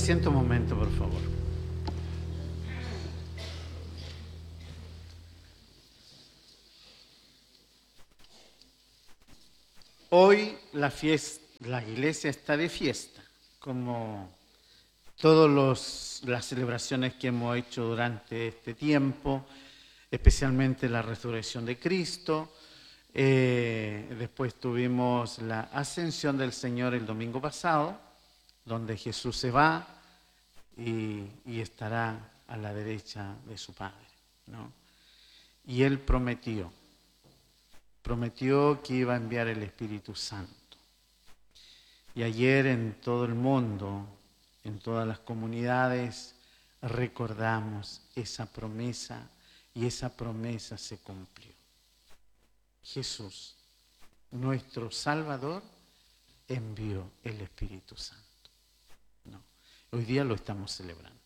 asiento un momento, por favor. Hoy la iglesia está de fiesta, como todas las celebraciones que hemos hecho durante este tiempo, especialmente la resurrección de Cristo. Después tuvimos la ascensión del Señor el domingo pasado, donde Jesús se va y estará a la derecha de su Padre, ¿no? Y Él prometió que iba a enviar el Espíritu Santo. Y ayer en todo el mundo, en todas las comunidades, recordamos esa promesa y esa promesa se cumplió. Jesús, nuestro Salvador, envió el Espíritu Santo. No, hoy día lo estamos celebrando.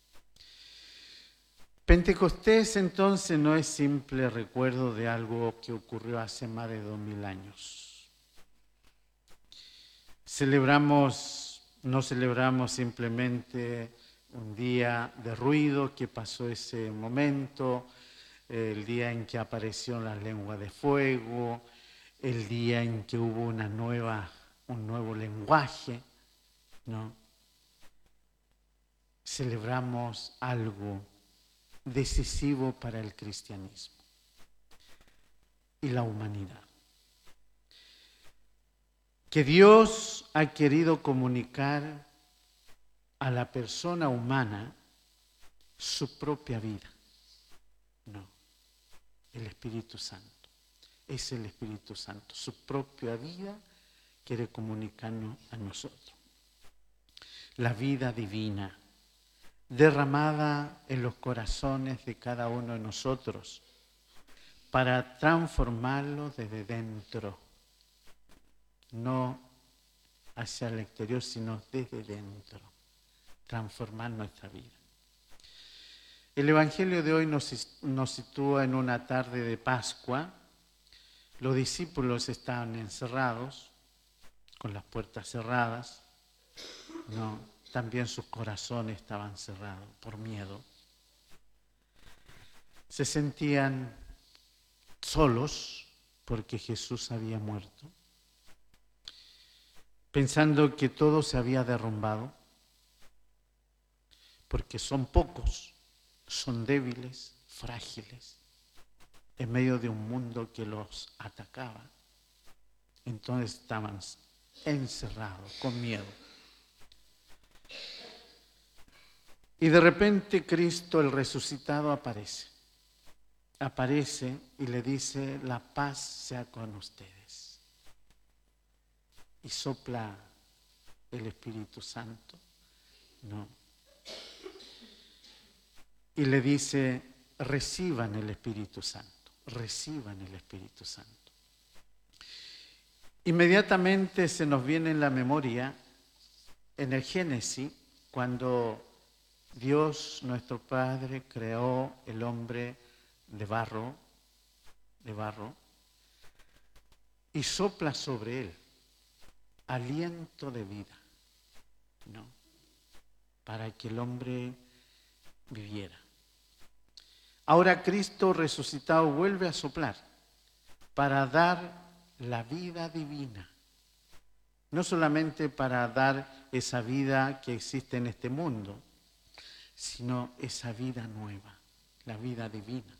Pentecostés entonces no es simple recuerdo de algo que ocurrió hace más de 2000 años. No celebramos simplemente un día de ruido que pasó ese momento, el día en que apareció la lengua de fuego, el día en que hubo un nuevo lenguaje, ¿no? Celebramos algo decisivo para el cristianismo y la humanidad. Que Dios ha querido comunicar a la persona humana su propia vida. No, el Espíritu Santo. Es el Espíritu Santo. Su propia vida quiere comunicarnos a nosotros. La vida divina derramada en los corazones de cada uno de nosotros para transformarlos desde dentro, no hacia el exterior, sino desde dentro, transformar nuestra vida. El Evangelio de hoy nos sitúa en una tarde de Pascua. Los discípulos estaban encerrados, con las puertas cerradas, ¿no? También sus corazones estaban cerrados por miedo. Se sentían solos porque Jesús había muerto, pensando que todo se había derrumbado, porque son pocos, son débiles, frágiles, en medio de un mundo que los atacaba. Entonces estaban encerrados, con miedo. Y de repente Cristo, el resucitado, aparece y le dice: la paz sea con ustedes. Y sopla el Espíritu Santo, ¿no? Y le dice: reciban el Espíritu Santo, reciban el Espíritu Santo. Inmediatamente se nos viene en la memoria, en el Génesis, cuando Dios, nuestro Padre, creó el hombre de barro, y sopla sobre él aliento de vida, ¿no? Para que el hombre viviera. Ahora Cristo resucitado vuelve a soplar para dar la vida divina. No solamente para dar esa vida que existe en este mundo, sino esa vida nueva, la vida divina.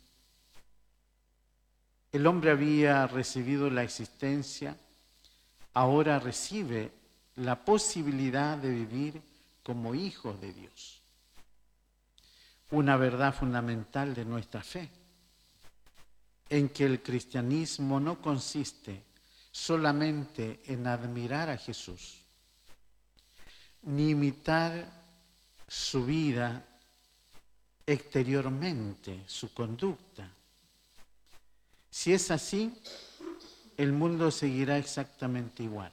El hombre había recibido la existencia, ahora recibe la posibilidad de vivir como hijos de Dios. Una verdad fundamental de nuestra fe, en que el cristianismo no consiste solamente en admirar a Jesús, ni imitar su vida exteriormente, su conducta. Si es así, el mundo seguirá exactamente igual.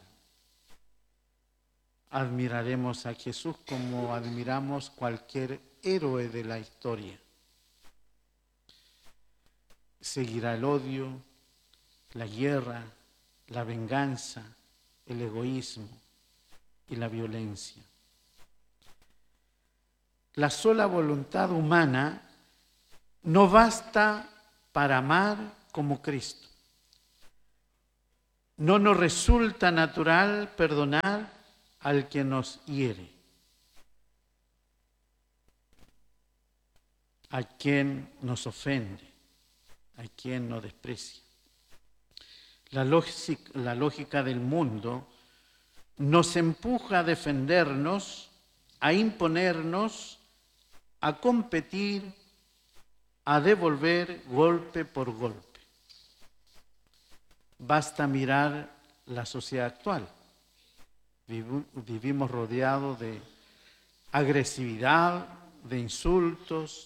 Admiraremos a Jesús como admiramos cualquier héroe de la historia. Seguirá el odio, la guerra, la venganza, el egoísmo y la violencia. la sola voluntad humana no basta para amar como Cristo. No nos resulta natural perdonar al que nos hiere, a quien nos ofende, a quien nos desprecia. La lógica del mundo nos empuja a defendernos, a imponernos, a competir, a devolver golpe por golpe. Basta mirar la sociedad actual. Vivimos rodeados de agresividad, de insultos,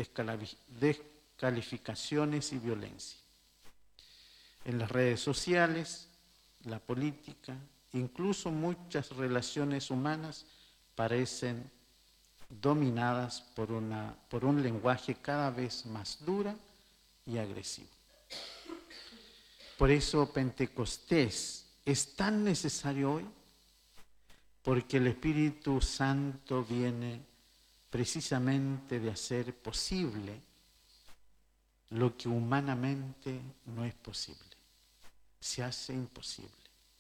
descalificaciones y violencia. En las redes sociales, la política, incluso muchas relaciones humanas parecen dominadas por un lenguaje cada vez más duro y agresivo. Por eso Pentecostés es tan necesario hoy, porque el Espíritu Santo viene precisamente de hacer posible lo que humanamente no es posible. Se hace imposible.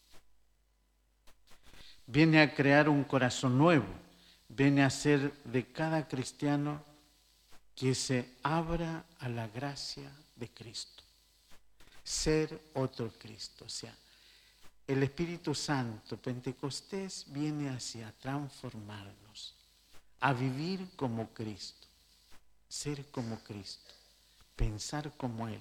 Viene a crear un corazón nuevo, viene a hacer de cada cristiano que se abra a la gracia de Cristo. Ser otro Cristo, o sea, el Espíritu Santo, Pentecostés, viene hacia transformarnos, a vivir como Cristo, ser como Cristo, pensar como Él.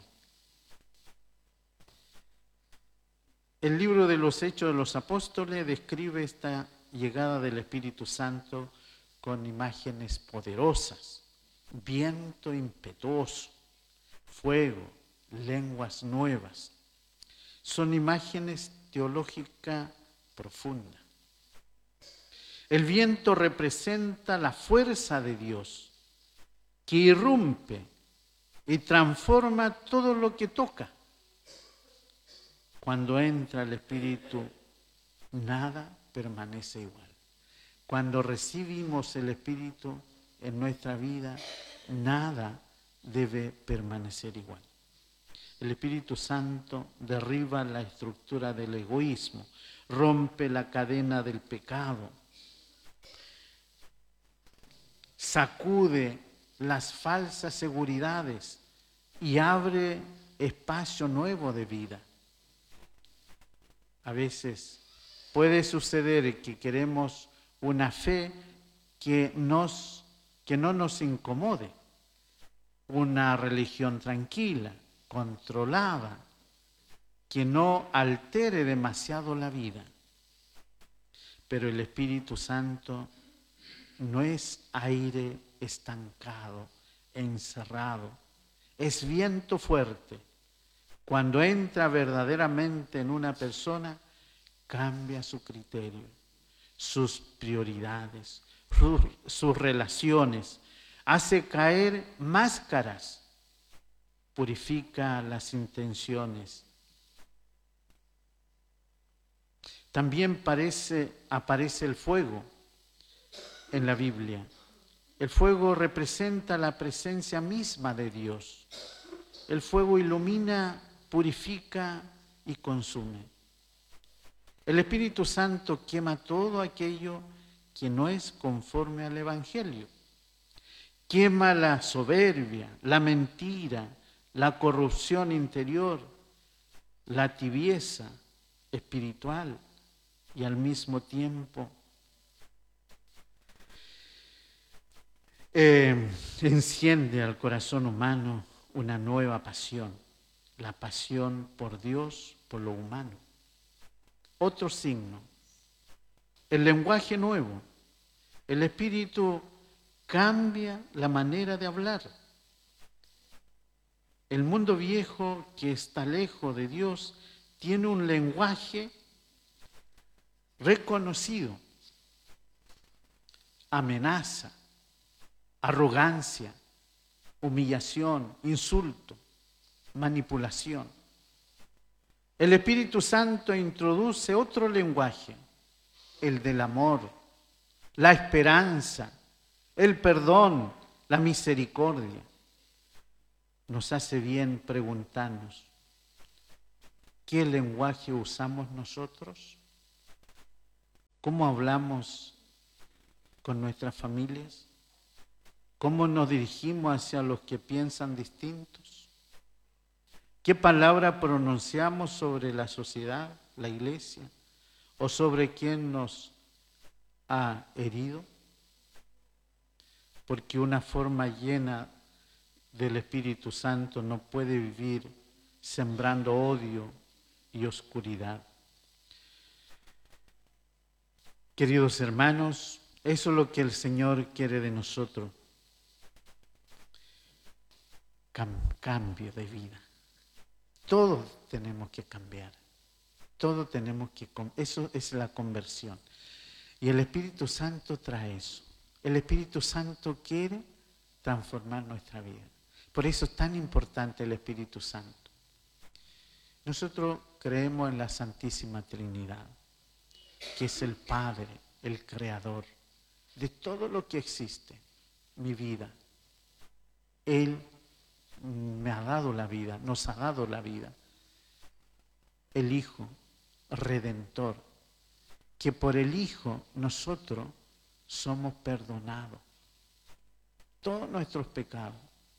El libro de los Hechos de los Apóstoles describe esta llegada del Espíritu Santo con imágenes poderosas, viento impetuoso, fuego, lenguas nuevas. Son imágenes teológicas profundas. El viento representa la fuerza de Dios que irrumpe y transforma todo lo que toca. Cuando entra el Espíritu, nada permanece igual. Cuando recibimos el Espíritu en nuestra vida, nada debe permanecer igual. El Espíritu Santo derriba la estructura del egoísmo, rompe la cadena del pecado, sacude las falsas seguridades y abre espacio nuevo de vida. A veces puede suceder que queremos una fe que no nos incomode, una religión tranquila, controlada, que no altere demasiado la vida. Pero el Espíritu Santo no es aire estancado, encerrado, es viento fuerte. Cuando entra verdaderamente en una persona, cambia su criterio, sus prioridades, sus relaciones, hace caer máscaras, purifica las intenciones. También aparece el fuego en la Biblia. El fuego representa la presencia misma de Dios. El fuego ilumina, purifica y consume. El Espíritu Santo quema todo aquello que no es conforme al Evangelio. Quema la soberbia, la mentira, la corrupción interior, la tibieza espiritual y al mismo tiempo enciende al corazón humano una nueva pasión, la pasión por Dios, por lo humano. Otro signo, el lenguaje nuevo. El Espíritu cambia la manera de hablar. El mundo viejo que está lejos de Dios tiene un lenguaje reconocido, amenaza, arrogancia, humillación, insulto, manipulación. El Espíritu Santo introduce otro lenguaje, el del amor, la esperanza, el perdón, la misericordia. Nos hace bien preguntarnos, ¿qué lenguaje usamos nosotros? ¿Cómo hablamos con nuestras familias? ¿Cómo nos dirigimos hacia los que piensan distintos? ¿Qué palabra pronunciamos sobre la sociedad, la iglesia, o sobre quien nos ha herido? Porque una forma llena del Espíritu Santo no puede vivir sembrando odio y oscuridad. Queridos hermanos, eso es lo que el Señor quiere de nosotros. Cambio de vida. Todos tenemos que cambiar. Todos tenemos que... Eso es la conversión. Y el Espíritu Santo trae eso. El Espíritu Santo quiere transformar nuestra vida. Por eso es tan importante el Espíritu Santo. Nosotros creemos en la Santísima Trinidad, que es el Padre, el Creador de todo lo que existe, mi vida. Él me ha dado la vida, nos ha dado la vida. El Hijo Redentor, que por el Hijo nosotros somos perdonados. Todos nuestros pecados.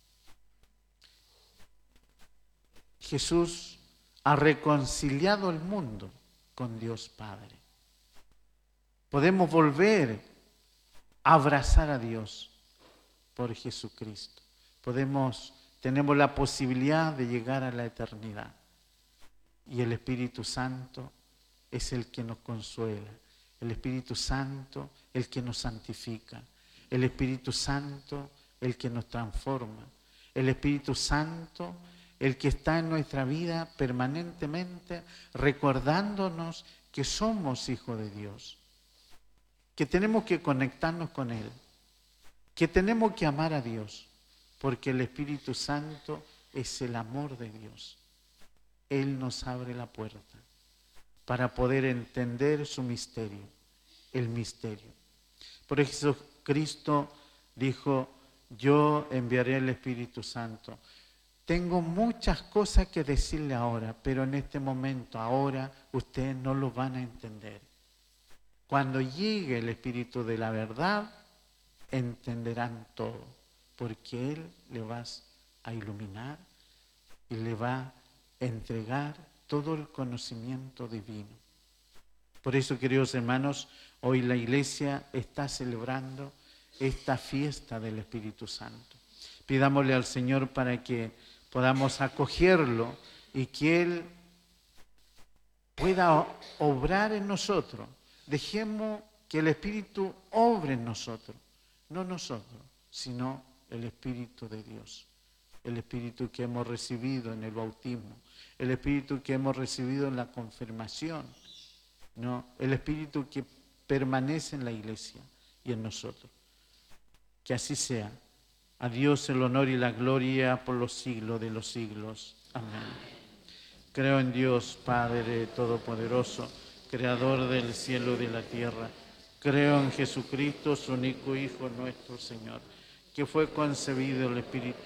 Jesús ha reconciliado el mundo con Dios Padre. Podemos volver a abrazar a Dios por Jesucristo. Tenemos la posibilidad de llegar a la eternidad. Y el Espíritu Santo es el que nos consuela. El Espíritu Santo, el que nos santifica. El Espíritu Santo, el que nos transforma. El Espíritu Santo, el que está en nuestra vida permanentemente recordándonos que somos hijos de Dios, que tenemos que conectarnos con Él, que tenemos que amar a Dios, porque el Espíritu Santo es el amor de Dios. Él nos abre la puerta para poder entender su misterio, el misterio. Por eso Cristo dijo, yo enviaré el Espíritu Santo. Tengo muchas cosas que decirle ahora, pero en este momento, ahora, ustedes no lo van a entender. Cuando llegue el Espíritu de la verdad, entenderán todo, porque Él le va a iluminar y le va a entregar todo el conocimiento divino. Por eso, queridos hermanos, hoy la Iglesia está celebrando esta fiesta del Espíritu Santo. Pidámosle al Señor para que podamos acogerlo y que Él pueda obrar en nosotros. Dejemos que el Espíritu obre en nosotros, no nosotros, sino el Espíritu de Dios. El Espíritu que hemos recibido en el bautismo, el Espíritu que hemos recibido en la confirmación, ¿no? El Espíritu que permanece en la Iglesia y en nosotros. Que así sea. A Dios el honor y la gloria por los siglos de los siglos. Amén. Creo en Dios, Padre Todopoderoso, Creador del cielo y de la tierra. Creo en Jesucristo, su único Hijo, nuestro Señor, que fue concebido el Espíritu.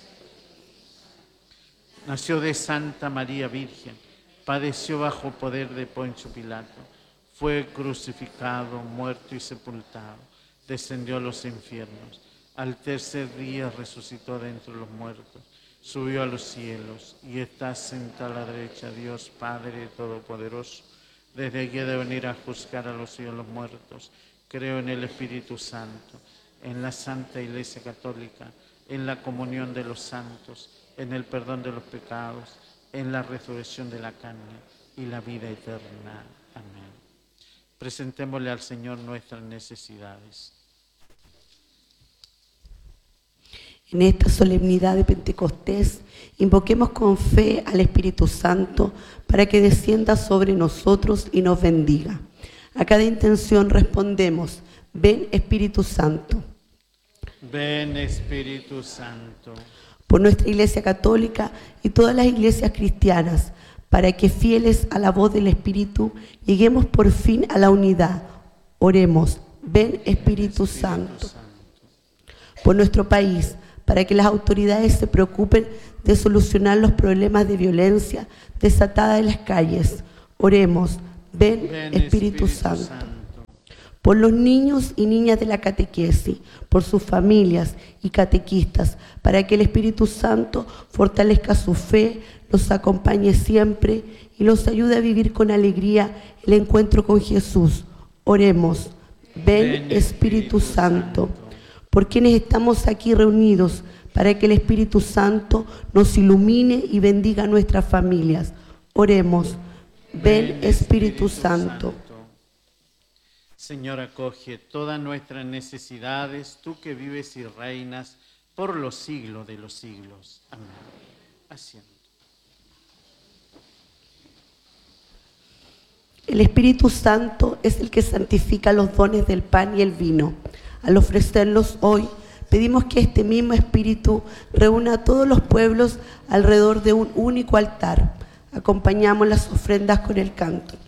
Nació de Santa María Virgen, padeció bajo poder de Poncio Pilato, fue crucificado, muerto y sepultado, descendió a los infiernos. Al tercer día resucitó de entre los muertos, subió a los cielos y está sentado a la derecha de Dios Padre Todopoderoso. Desde allí de venir a juzgar a los vivos y a los muertos. Creo en el Espíritu Santo, en la Santa Iglesia Católica, en la comunión de los santos, en el perdón de los pecados, en la resurrección de la carne y la vida eterna. Amén. Presentémosle al Señor nuestras necesidades. En esta solemnidad de Pentecostés, invoquemos con fe al Espíritu Santo para que descienda sobre nosotros y nos bendiga. A cada intención respondemos, ven Espíritu Santo. Ven Espíritu Santo. Por nuestra Iglesia Católica y todas las iglesias cristianas, para que fieles a la voz del Espíritu, lleguemos por fin a la unidad. Oremos, ven Espíritu Santo. por nuestro país, para que las autoridades se preocupen de solucionar los problemas de violencia desatada en las calles. Oremos. Ven, Espíritu Santo. Por los niños y niñas de la catequesis, por sus familias y catequistas, para que el Espíritu Santo fortalezca su fe, los acompañe siempre y los ayude a vivir con alegría el encuentro con Jesús. Oremos. Ven, Espíritu Santo. Por quienes estamos aquí reunidos, para que el Espíritu Santo nos ilumine y bendiga a nuestras familias. Oremos. Ven, Espíritu Santo. Señor, acoge todas nuestras necesidades, tú que vives y reinas por los siglos de los siglos. Amén. Asiento. El Espíritu Santo es el que santifica los dones del pan y el vino. Al ofrecerlos hoy, pedimos que este mismo Espíritu reúna a todos los pueblos alrededor de un único altar. Acompañamos las ofrendas con el canto.